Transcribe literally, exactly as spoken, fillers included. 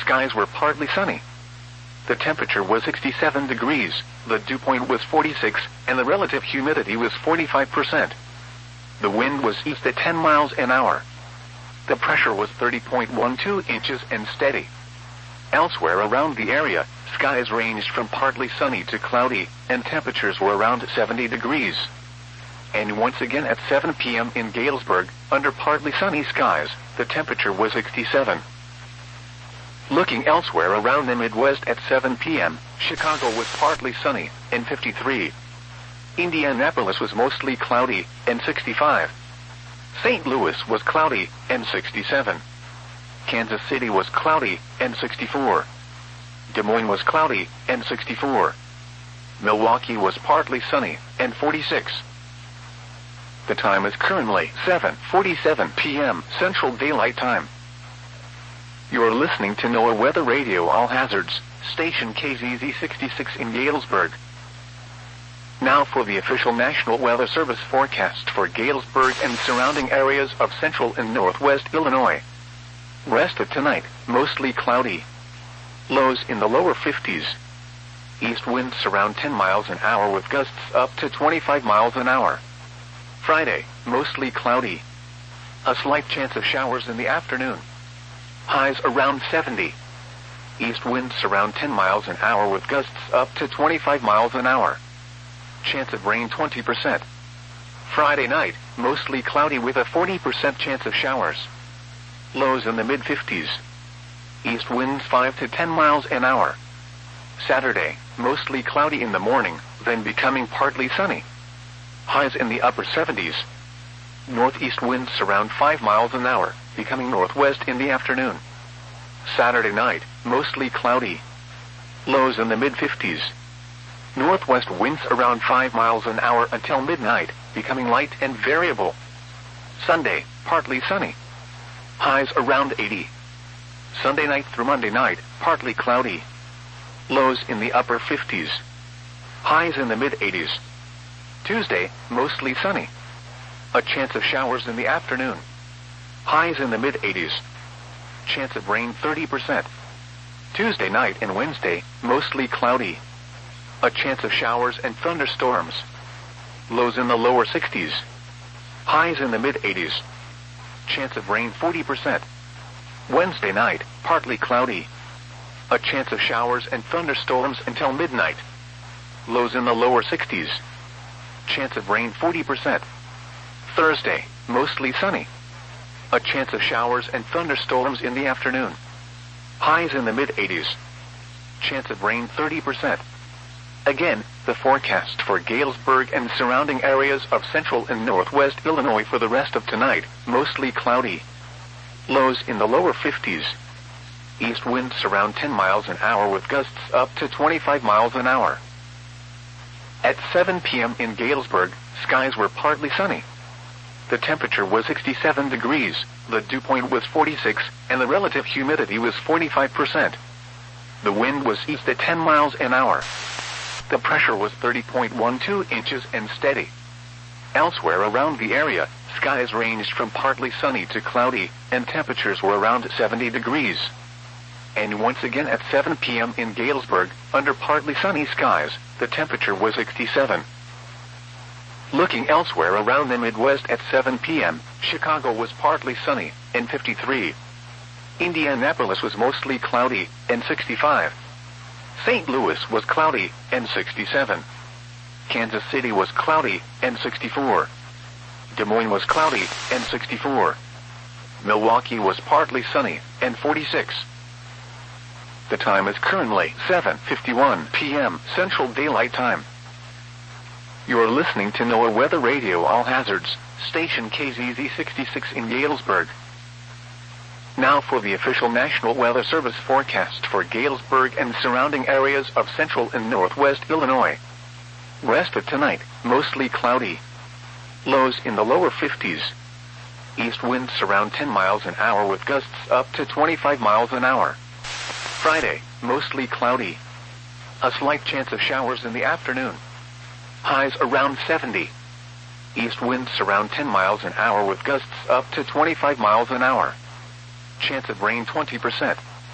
skies were partly sunny. The temperature was sixty-seven degrees, the dew point was forty-six, and the relative humidity was forty-five percent. The wind was east at ten miles an hour. The pressure was thirty point one two inches and steady. Elsewhere around the area, skies ranged from partly sunny to cloudy, and temperatures were around seventy degrees. And once again at seven p m in Galesburg, under partly sunny skies, the temperature was sixty-seven. Looking elsewhere around the Midwest at seven p m, Chicago was partly sunny, and fifty-three. Indianapolis was mostly cloudy, and sixty-five. Saint Louis was cloudy, and sixty-seven. Kansas City was cloudy, and sixty-four. Des Moines was cloudy, and sixty-four. Milwaukee was partly sunny, and forty-six. The time is currently seven forty-seven p m Central Daylight Time. You are listening to NOAA Weather Radio All Hazards, station K Z Z sixty-six in Galesburg. Now for the official National Weather Service forecast for Galesburg and surrounding areas of central and northwest Illinois. Rest of tonight, mostly cloudy. Lows in the lower fifties. East winds around ten miles an hour with gusts up to twenty-five miles an hour. Friday, mostly cloudy. A slight chance of showers in the afternoon. Highs around seventy. East winds around ten miles an hour with gusts up to twenty-five miles an hour. Chance of rain twenty percent. Friday night, mostly cloudy with a forty percent chance of showers. Lows in the mid fifties. East winds five to ten miles an hour. Saturday, mostly cloudy in the morning, then becoming partly sunny. Highs in the upper seventies. Northeast winds around five miles an hour, becoming northwest in the afternoon. Saturday night, mostly cloudy. Lows in the mid fifties. Northwest winds around five miles an hour until midnight, becoming light and variable. Sunday, partly sunny. Highs around eighty. Sunday night through Monday night, partly cloudy. Lows in the upper fifties. Highs in the mid eighties. Tuesday, mostly sunny. A chance of showers in the afternoon. Highs in the mid eighties. Chance of rain thirty percent. Tuesday night and Wednesday, mostly cloudy. A chance of showers and thunderstorms. Lows in the lower sixties. Highs in the mid eighties. Chance of rain forty percent. Wednesday night, partly cloudy. A chance of showers and thunderstorms until midnight. Lows in the lower sixties. Chance of rain forty percent. Thursday, mostly sunny. A chance of showers and thunderstorms in the afternoon. Highs in the mid eighties. Chance of rain thirty percent. Again, the forecast for Galesburg and surrounding areas of central and northwest Illinois for the rest of tonight, mostly cloudy. Lows in the lower fifties. East winds around ten miles an hour with gusts up to twenty-five miles an hour. At seven p m in Galesburg, skies were partly sunny. The temperature was sixty-seven degrees, the dew point was forty-six, and the relative humidity was forty-five percent. The wind was east at ten miles an hour. The pressure was thirty point one two inches and steady. Elsewhere around the area, skies ranged from partly sunny to cloudy, and temperatures were around seventy degrees. And once again at seven p m in Galesburg, under partly sunny skies, the temperature was sixty-seven. Looking elsewhere around the Midwest at seven p m, Chicago was partly sunny, and fifty-three. Indianapolis was mostly cloudy, and sixty-five. Saint Louis was cloudy, and sixty-seven. Kansas City was cloudy, and sixty-four. Des Moines was cloudy, and sixty-four. Milwaukee was partly sunny, and forty-six. The time is currently seven fifty-one p m Central Daylight Time. You are listening to NOAA Weather Radio All Hazards, station K Z Z sixty-six in Galesburg. Now for the official National Weather Service forecast for Galesburg and surrounding areas of central and northwest Illinois. Rest of tonight, mostly cloudy. Lows in the lower fifties. East winds around ten miles an hour with gusts up to twenty-five miles an hour. Friday, mostly cloudy. A slight chance of showers in the afternoon. Highs around seventy. East winds around ten miles an hour with gusts up to twenty-five miles an hour. Chance of rain twenty percent.